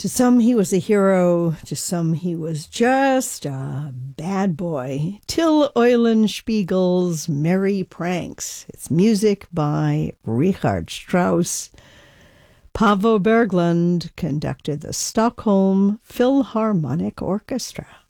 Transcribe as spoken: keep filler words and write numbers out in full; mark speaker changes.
Speaker 1: To some, he was a hero. To some, he was just a bad boy. Till Eulenspiegel's Merry Pranks. It's music by Richard Strauss. Paavo Berglund conducted the Stockholm Philharmonic Orchestra.